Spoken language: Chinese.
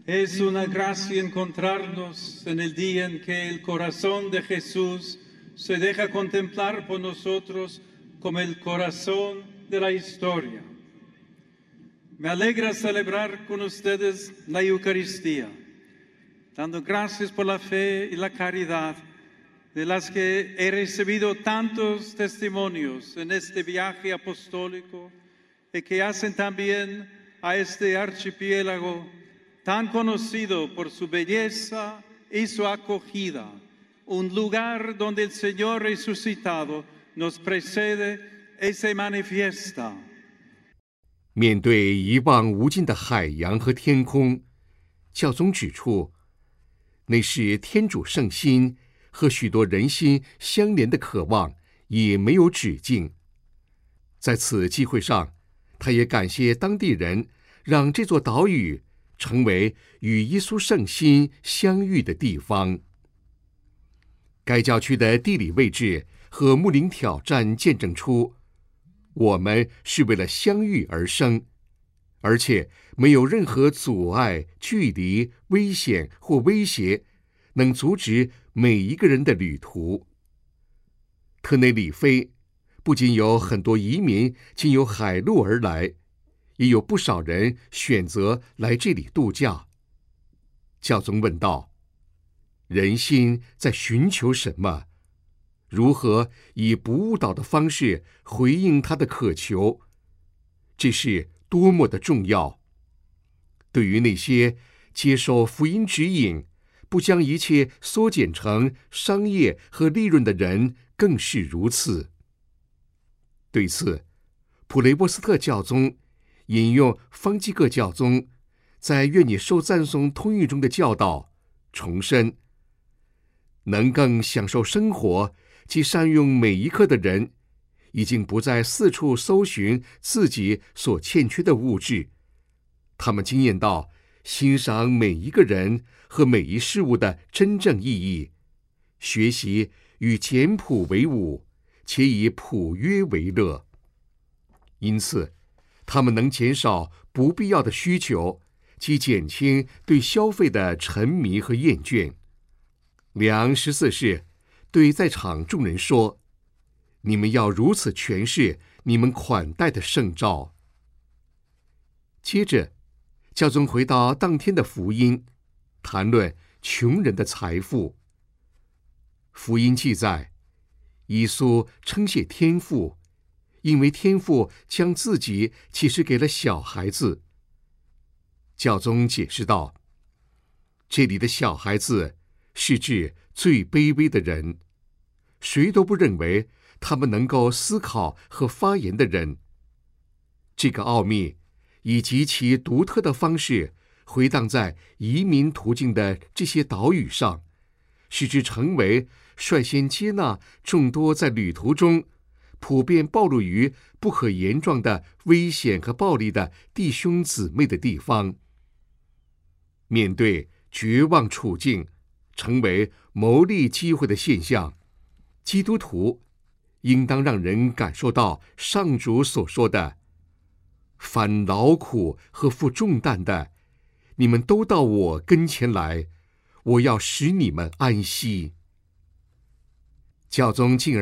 Es una gracia encontrarnos en el día en que el corazón de Jesús se deja contemplar por nosotros como el corazón de la historia. Me alegra celebrar con ustedes la Eucaristía, dando gracias por la fe y la caridad de las que he recibido tantos testimonios en este viaje apostólico y que hacen también a este archipiélago tan conocido por su belleza y su acogida, un lugar donde el Señor resucitado nos precede y se manifiesta。 面对一望无尽的海洋和天空，教宗指出，那是天主圣心和许多人心相连的渴望，也没有止境。在此机会上，他也感谢当地人，让这座岛屿成为与耶稣圣心相遇的地方。该教区的地理位置和牧灵挑战见证出，我们是为了相遇而生，而且没有任何阻碍、距离、危险或威胁能阻止每一个人的旅途。特内里菲不仅有很多移民经由海路而来，也有不少人选择来这里度假。教宗问道：人心在寻求什么？如何以不误导的方式回应他的渴求？这是多么的重要！对于那些接受福音指引，不将一切缩减成商业和利润的人，更是如此。对此，普雷波斯特教宗引用方济各教宗在愿你受赞颂通谕中的教导，重申：能更享受生活及善用每一刻的人，已经不再四处搜寻自己所欠缺的物质，他们经验到欣赏每一个人和每一事物的真正意义，学习与简朴为伍，且以朴约为乐。因此，他们能减少不必要的需求，及减轻对消费的沉迷和厌倦。良14世对在场众人说：你们要如此诠释你们款待的圣召。接着，教宗回到当天的福音，谈论穷人的财富。福音记载，耶稣称谢天父，因为天父将自己启示给了小孩子。教宗解释道，这里的小孩子是指最卑微的人，谁都不认为他们能够思考和发言的人。这个奥秘以极其独特的方式回荡在移民途径的这些岛屿上，使之成为率先接纳众多在旅途中普遍暴露于不可言状的危险和暴力的弟兄姊妹的地方。面对绝望处境成为牟利机会的现象，基督徒应当让人感受到上主所说的：凡劳苦和负重担的，你们都到我跟前来，我要使你们安息。教宗进而